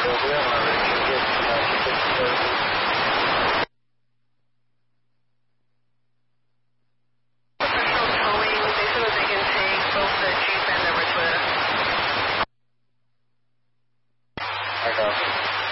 towing, they said that they can take both the Jeep and the Red Toyota. I know.